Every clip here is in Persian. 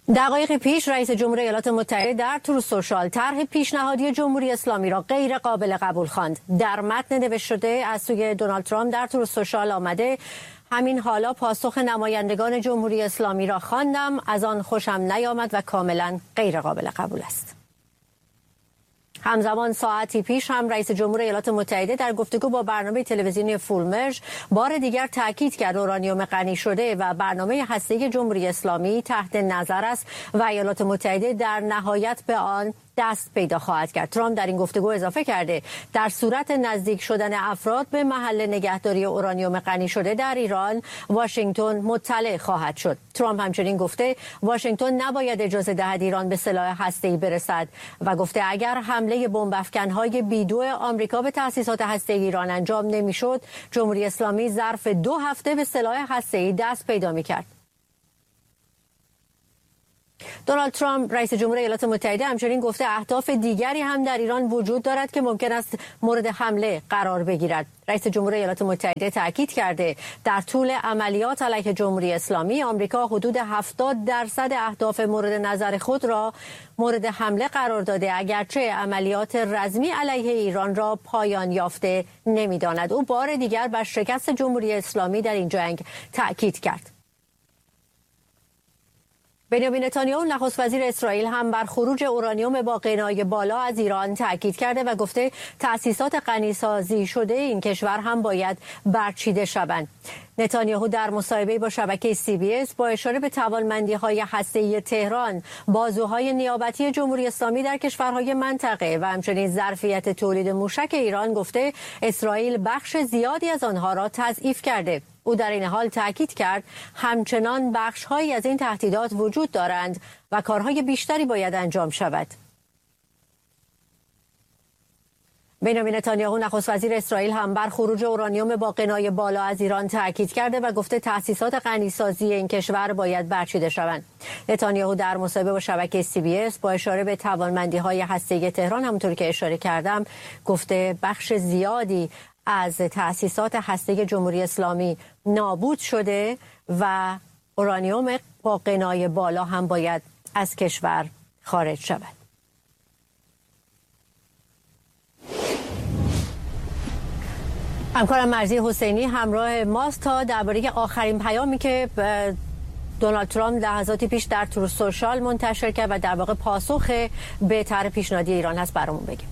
دقایق پیش رئیس جمهور ایالات متحده در تروث سوشال طرح پیشنهادی جمهوری اسلامی را غیر قابل قبول خواند. در متن نوشته شده از سوی دونالد ترامپ در تروث سوشال آمده: همین حالا پاسخ نمایندگان جمهوری اسلامی را خواندم، از آن خوشم نیامد و کاملا غیر قابل قبول است. همزمان ساعتی پیش هم رئیس جمهور ایالات متحده در گفتگو با برنامه تلویزیونی فول مرج بار دیگر تاکید کرد اورانیوم غنی شده و برنامه هسته‌ای جمهوری اسلامی تحت نظر است و ایالات متحده در نهایت به آن دست پیدا خواهد کرد. ترامپ در این گفتگو اضافه کرده در صورت نزدیک شدن افراد به محل نگهداری اورانیوم غنی شده در ایران، واشنگتن مطلع خواهد شد. ترامپ همچنین گفته واشنگتن نباید اجازه دهد ایران به سلاح هسته‌ای برسد و گفته اگر حمله بمب افکن‌های B-2 آمریکا به تأسیسات هسته‌ای ایران انجام نمی‌شد، جمهوری اسلامی ظرف 2 هفته به سلاح هسته‌ای دست پیدا می‌کرد. دونالد ترامپ رئیس جمهور ایالات متحده همچنین گفته اهداف دیگری هم در ایران وجود دارد که ممکن است مورد حمله قرار بگیرد. رئیس جمهور ایالات متحده تاکید کرده در طول عملیات علیه جمهوری اسلامی آمریکا حدود 70% اهداف مورد نظر خود را مورد حمله قرار داده، اگرچه عملیات رزمی علیه ایران را پایان یافته نمی‌داند. او بار دیگر بر شکست جمهوری اسلامی در این جنگ تاکید کرد. بنیامین نتانیاهو نخست وزیر اسرائیل هم بر خروج اورانیوم با غنای بالا از ایران تاکید کرده و گفته تأسیسات غنیسازی شده این کشور هم باید برچیده شوند. نتانیاهو در مصاحبه با شبکه CBS با اشاره به توانمندی‌های هسته‌ای تهران، بازوهای نیابتی جمهوری اسلامی در کشورهای منطقه و همچنین ظرفیت تولید موشک ایران گفته اسرائیل بخش زیادی از آنها را تضعیف کرده. او در این حال تاکید کرد همچنان بخش‌هایی از این تهدیدات وجود دارند و کارهای بیشتری باید انجام شود. بنیامین نتانیاهو نخست وزیر اسرائیل هم بر خروج اورانیوم با غنای بالا از ایران تاکید کرده و گفته تأسیسات غنیسازی این کشور باید برچیده شوند. نتانیاهو در مصاحبه با شبکه CBS با اشاره به توانمندی‌های هسته‌ای تهران همونطور که اشاره کردم گفته بخش زیادی از تأسیسات هسته‌ای جمهوری اسلامی نابود شده و اورانیوم با غنای بالا هم باید از کشور خارج شود. همکارم مرضی حسینی همراه ماست تا درباره آخرین پیامی که دونالد ترامپ لحظاتی پیش در تروث سوشال منتشر کرد و در واقع پاسخ به طرح پیشنهادی ایران هست برامون بگیم.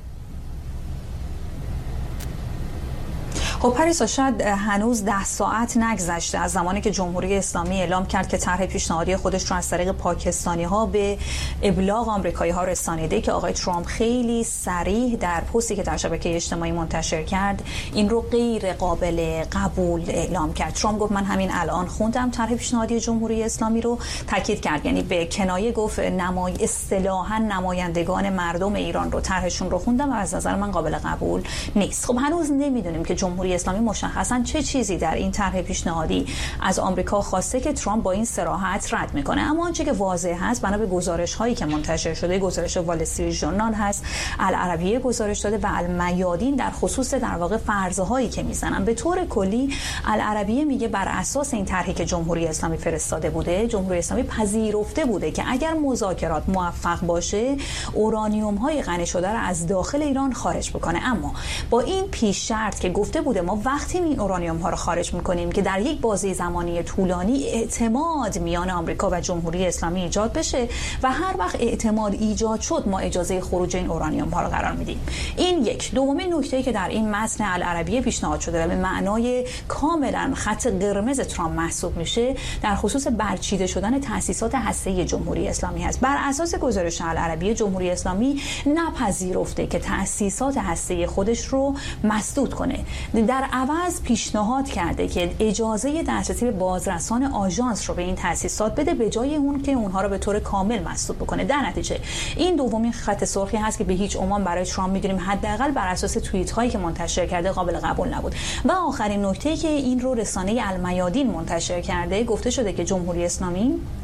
خب پریسا، شاید هنوز 10 ساعت نگذشته از زمانی که جمهوری اسلامی اعلام کرد که طرح پیشنهادی خودش رو از طریق پاکستانی‌ها به ابلاغ آمریکایی‌ها رسانیده که آقای ترامپ خیلی صریح در پستی که در شبکه اجتماعی منتشر کرد این رو غیر قابل قبول اعلام کرد. ترامپ گفت من همین الان خوندم طرح پیشنهادی جمهوری اسلامی رو، تاکید کرد، یعنی به کنایه گفت اصطلاحاً نمایندگان مردم ایران رو طرحشون رو خوندم و از نظر من قابل قبول نیست. خب هنوز نمیدونیم که جمهوری اسلامی مشخصاً چه چیزی در این طرح پیشنهادی از آمریکا خواسته که ترامپ با این صراحت رد میکنه. اما آنچه که واضح هست بنا به گزارش هایی که منتشر شده، گزارش وال استریت ژورنال هست، العربیه گزارش داده و المیادین در خصوص در واقع فرض‌هایی که میزنن. به طور کلی العربیه میگه بر اساس این طرحی که جمهوری اسلامی فرستاده بوده، جمهوری اسلامی پذیرفته بوده که اگر مذاکرات موفق باشه اورانیوم های غنی شده را از داخل ایران خارج بکنه. اما با این پیش شرط که گفته بوده ما وقتی این اورانیوم ها رو خارج میکنیم که در یک بازه زمانی طولانی اعتماد میان آمریکا و جمهوری اسلامی ایجاد بشه و هر وقت اعتماد ایجاد شد ما اجازه خروج این اورانیوم ها رو قرار میدیم. این یک. دومین نکته که در این متن العربیه پیشنهاد شده و به معنای کاملا خط قرمز ترامپ محسوب میشه در خصوص برچیده شدن تأسیسات هسته‌ای جمهوری اسلامی هست. بر اساس گزارش العربیه جمهوری اسلامی نپذیرفته که تأسیسات هسته‌ای خودش رو مسدود کنه. در عوض پیشنهاد کرده که اجازه دسترسی به بازرسان آژانس رو به این تأسیسات بده به جای اون که اونها رو به طور کامل مسدود بکنه. در نتیجه این دومین خط سرخی هست که به هیچ عنوان برای ترامپ می‌دونیم حداقل بر اساس توییت هایی که منتشر کرده قابل قبول نبود. و آخرین نکته که این رو رسانه المیادین منتشر کرده، گفته شده که جمهوری اسلامی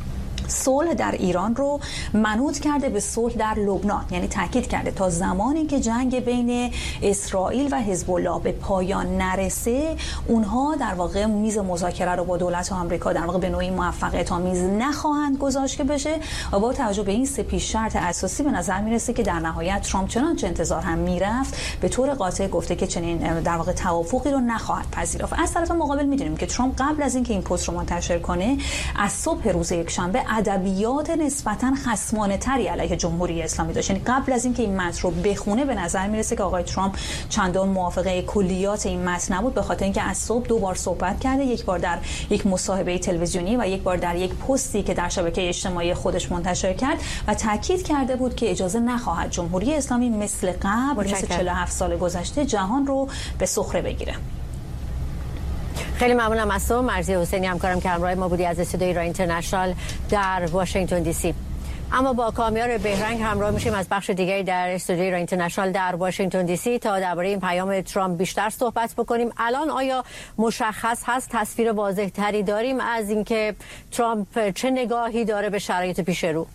صلح در ایران رو منوط کرده به صلح در لبنان، یعنی تاکید کرده تا زمانی که جنگ بین اسرائیل و حزب الله به پایان نرسه اونها در واقع میز مذاکره رو با دولت آمریکا در واقع به نوعی موفقیت آمیز نخواهند گذاشت که بشه. و با توجه به این سه پیش شرط اساسی به نظر میرسه که در نهایت ترامپ چنانچه انتظار هم میرفت به طور قاطع گفته که چنین در واقع توافقی رو نخواهد پذیرفت. از طرف مقابل میدونیم که ترامپ قبل از اینکه این پست رو منتشر کنه از صبح روز یکشنبه ادبیات نسبتاً خصمانه تری علیه جمهوری اسلامی داشت. یعنی قبل از اینکه این متن رو بخونه به نظر میرسه که آقای ترامپ چندان موافقه کلیات این متن نبود، به خاطر اینکه از صبح دو بار صحبت کرده، یک بار در یک مصاحبه تلویزیونی و یک بار در یک پستی که در شبکه اجتماعی خودش منتشر کرد و تاکید کرده بود که اجازه نخواهد جمهوری اسلامی مثل قبل مثل 47 سال گذشته جهان رو به سخره بگیره. خیلی ممنونم از تو مرضیه حسینی، همکارم که همراه ما بودی از استودیوی ایران اینترنشنال در واشنگتن دی سی. اما با کامیار بهرنگ همراه میشیم از بخش دیگری در استودیوی ایران اینترنشنال در واشنگتن دی سی تا درباره این پیام ترامپ بیشتر صحبت بکنیم. الان آیا مشخص هست، تصویر واضح تری داریم از اینکه ترامپ چه نگاهی داره به شرایط پیش رو؟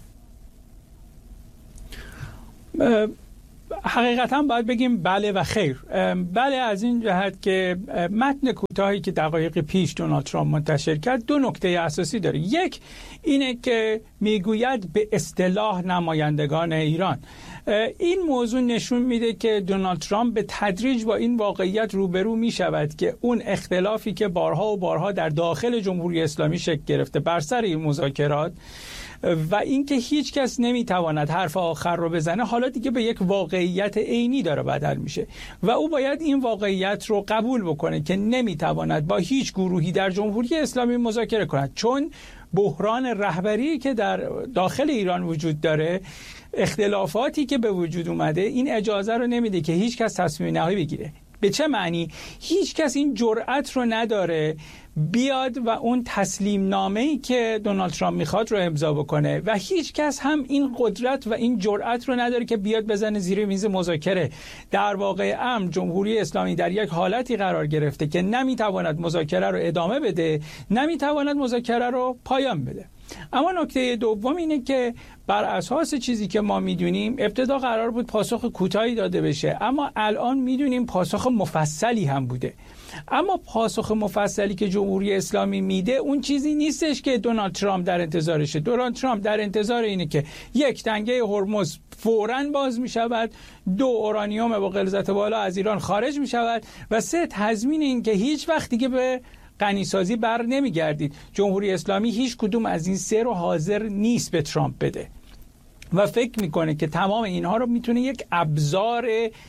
حقیقتا باید بگیم بله و خیر. بله از این جهت که متن کوتاهی که دقایق پیش دونالد ترامپ منتشر کرد دو نکته اساسی داره. یک اینه که میگوید به اصطلاح نمایندگان ایران. این موضوع نشون میده که دونالد ترامپ به تدریج با این واقعیت روبرو میشود که اون اختلافی که بارها و بارها در داخل جمهوری اسلامی شکل گرفته بر سر این مذاکرات و اینکه هیچ کس نمیتواند حرف آخر رو بزنه حالا دیگه به یک واقعیت عینی داره بدل میشه و او باید این واقعیت رو قبول بکنه که نمیتواند با هیچ گروهی در جمهوری اسلامی مذاکره کند، چون بحران رهبری که در داخل ایران وجود داره، اختلافاتی که به وجود اومده، این اجازه رو نمیده که هیچ کس تصمیم نهایی بگیره. به چه معنی؟ هیچ کس این جرأت رو نداره بیاد و اون تسلیم نامه‌ای که دونالد ترامپ میخواد رو امضا بکنه و هیچ کس هم این قدرت و این جرأت رو نداره که بیاد بزنه زیر میز مذاکره. در واقع امر جمهوری اسلامی در یک حالتی قرار گرفته که نمیتواند مذاکره رو ادامه بده، نمیتواند مذاکره رو پایان بده. اما نکته دوم اینه که بر اساس چیزی که ما میدونیم ابتدا قرار بود پاسخ کوتاهی داده بشه، اما الان میدونیم پاسخ مفصلی هم بوده. اما پاسخ مفصلی که جمهوری اسلامی میده اون چیزی نیستش که دونالد ترامپ در انتظارشه. دونالد ترامپ در انتظار اینه که یک، دنگه هرمز فوراً باز میشود، دو، اورانیوم با غلظت بالا از ایران خارج میشود و سه، تضمین این که هیچ وقت دیگه به غنیسازی بر نمیگردید. جمهوری اسلامی هیچ کدوم از این سه رو حاضر نیست به ترامپ بده و فکر میکنه که تمام اینها رو میتونه یک ابزار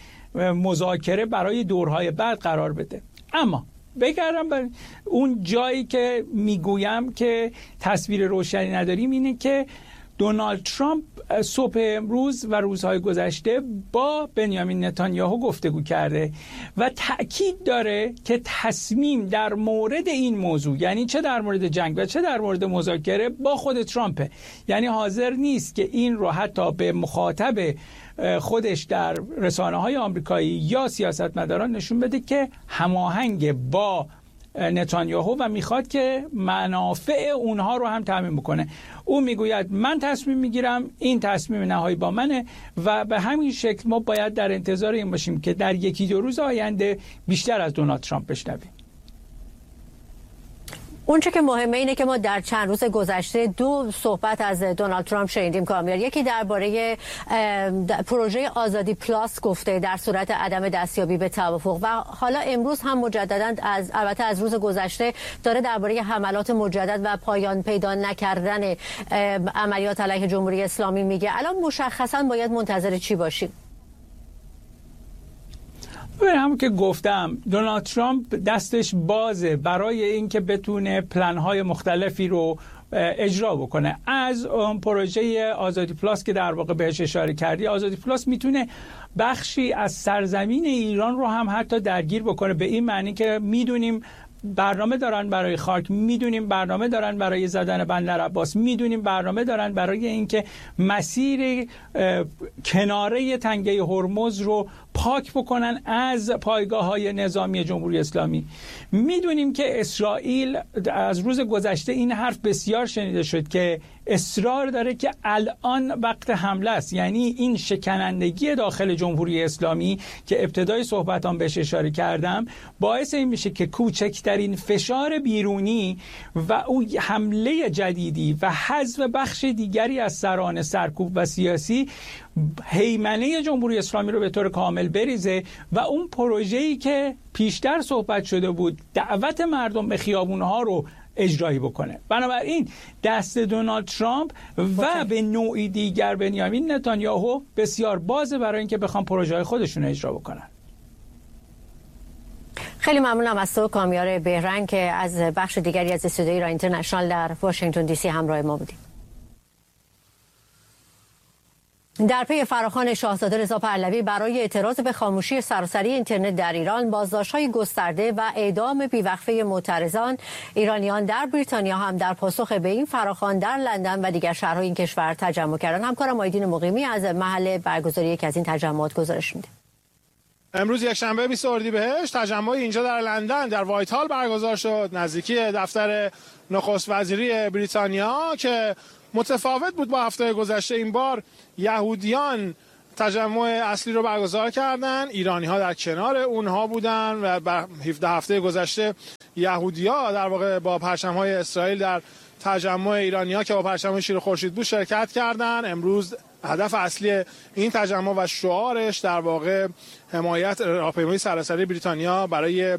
مذاکره برای دورهای بعد قرار بده. اما بگردم بر اون جایی که میگویم که تصویر روشنی نداریم اینه که دونالد ترامپ صبح امروز و روزهای گذشته با بنیامین نتانیاهو گفتگو کرده و تأکید داره که تصمیم در مورد این موضوع، یعنی چه در مورد جنگ و چه در مورد مذاکره، با خود ترامپه. یعنی حاضر نیست که این رو حتی به مخاطب خودش در رسانه‌های آمریکایی یا سیاستمداران نشون بده که هماهنگ با نتانیاهو و میخواد که منافع اونها رو هم تامین بکنه. او میگوید من تصمیم میگیرم، این تصمیم نهایی با منه و به همین شکل ما باید در انتظار این باشیم که در یکی دو روز آینده بیشتر از دونالد ترامپ بشنویم. اونچه که مهمه اینه که ما در چند روز گذشته دو صحبت از دونالد ترامپ شنیدیم کامیار. یکی درباره پروژه آزادی پلاس گفته در صورت عدم دستیابی به توافق و حالا امروز هم مجددا البته از روز گذشته داره درباره حملات مجدد و پایان پیدا نکردن عملیات علیه جمهوری اسلامی میگه. الان مشخصا باید منتظر چی باشیم؟ همون که گفتم دونالد ترامپ دستش بازه برای اینکه بتونه پلن‌های مختلفی رو اجرا بکنه. از پروژه آزادی پلاس که در واقع بهش اشاره کردی، آزادی پلاس میتونه بخشی از سرزمین ایران رو هم حتی درگیر بکنه، به این معنی که میدونیم برنامه دارن برای خاک، میدونیم برنامه دارن برای زدن بندر عباس، میدونیم برنامه دارن برای اینکه مسیر کناره تنگه هرمز رو پاک بکنن از پایگاه‌های نظامی جمهوری اسلامی. میدونیم که اسرائیل از روز گذشته این حرف بسیار شنیده شد که اصرار داره که الان وقت حمله است، یعنی این شکنندگی داخل جمهوری اسلامی که ابتدای صحبتام بهش اشاره کردم باعث این میشه که کوچکترین فشار بیرونی و او حمله جدیدی و حذف بخش دیگری از سران سرکوب و سیاسی هیمنه جمهوری اسلامی رو به طور کامل بریزه و اون پروژه‌ای که پیشتر صحبت شده بود دعوت مردم به خیابون‌ها رو اجرایی بکنه. بنابراین دست دونالد ترامپ و به نوعی دیگر بنیامین نتانیاهو بسیار بازه برای اینکه بخوام پروژه‌های خودشون اجرا بکنن. خیلی ممنونم از تو کامیار بهرنگ که از بخش دیگری از استودیوی ایران اینترنشنال در واشنگتن دی سی همراه ما بودیم. در پی فراخوان شاهزاده رضا پهلوی برای اعتراض به خاموشی سراسری اینترنت در ایران، بازداشت‌های گسترده و اعدام بیوقفه معترضان، ایرانیان در بریتانیا هم در پاسخ به این فراخوان در لندن و دیگر شهرهای این کشور تجمع کردند. همکارم آیدین مقیمی از محل برگزاری یکی از این تجمعات گزارش میده. امروز یکشنبه 20 اردیبهشت تجمع اینجا در لندن در وایت هال برگزار شد، نزدیکی دفتر نخست وزیری بریتانیا، که متفاوت بود با هفته گذشته. این بار یهودیان تجمع اصلی رو برگزار کردن، ایرانی‌ها در کنار اونها بودن و بر 17 هفته گذشته یهودی‌ها در واقع با پرچم‌های اسرائیل در تجمع ایرانی‌ها که با پرچم شیر خورشید بود شرکت کردند. امروز هدف اصلی این تجمع و شعارش در واقع حمایت راهپیمایی سراسری بریتانیا برای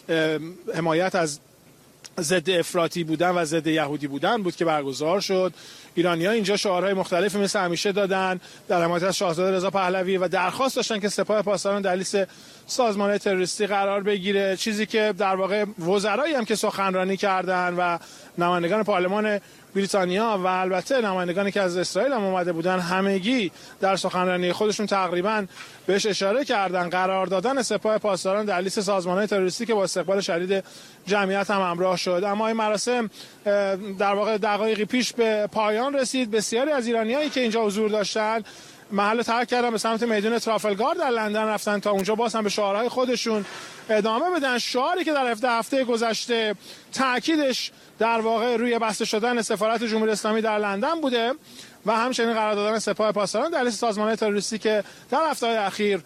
حمایت از ضد افراطی بودن و ضد یهودی بودن بود که برگزار شد. ایرانی‌ها اینجا شعارهای مختلفی مثل همیشه دادن در حمایت از شاهزاده رضا پهلوی و درخواست داشتن که سپاه پاسداران در لیست سازمان‌های تروریستی قرار بگیره، چیزی که در واقع وزرایی هم که سخنرانی کردن و نمایندگان پارلمان بریتانیا و البته نمایندگانی که از اسرائیل هم اومده بودن همگی در سخنرانی خودشون تقریبا بهش اشاره کردن قرار دادن سپاه پاسداران در لیست سازمان‌های تروریستی که با استقبال شدید جمعیت هم همراه شد. اما این مراسم در واقع دقایقی پیش به پایان رسید. بسیاری از ایرانیایی که اینجا حضور داشتن محل ترک کردن، به سمت میدان ترافلگار در لندن رفتن تا اونجا باز هم به شعارهای خودشون ادامه بدن. شعاری که در 17 هفته گذشته تاکیدش در واقع روی بسته شدن سفارت جمهوری اسلامی در لندن بوده و همچنین قرار دادن سپاه پاسداران در لیست سازمان‌های تروریستی که در هفته‌های اخیر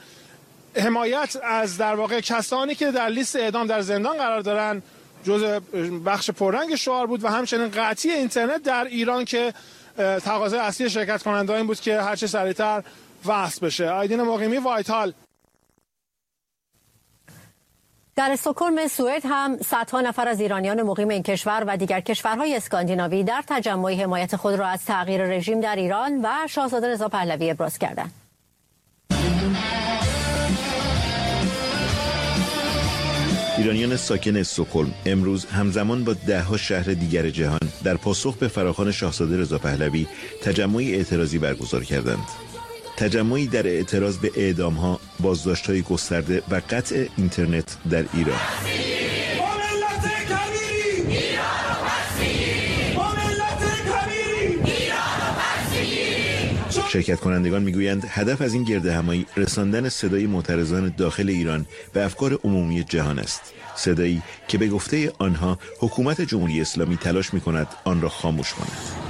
حمایت از در واقع کسانی که در لیست اعدام در زندان قرار دارن جزء بخش پررنگ شعار بود و همچنین قطعی اینترنت در ایران که تقاضای اصلی شرکت کننده این بود که هر چه سریعتر وصل بشه. آیدین مقیمی، وایت هال. در استکهلم سوئد هم صدها نفر از ایرانیان مقیم این کشور و دیگر کشورهای اسکاندیناوی در تجمعی حمایت خود را از تغییر رژیم در ایران و شاهزاده رضا پهلوی ابراز کردند. ایرانیان ساکن استکهلم امروز همزمان با ده‌ها شهر دیگر جهان در پاسخ به فراخوان شاهزاده رضا پهلوی تجمعی اعتراضی برگزار کردند. تجمعی در اعتراض به اعدام‌ها، بازداشت‌های گسترده و قطع اینترنت در ایران. شرکت کنندگان میگویند هدف از این گردهمایی رساندن صدای معترضان داخل ایران به افکار عمومی جهان است. صدایی که به گفته آنها حکومت جمهوری اسلامی تلاش می‌کند آن را خاموش کند.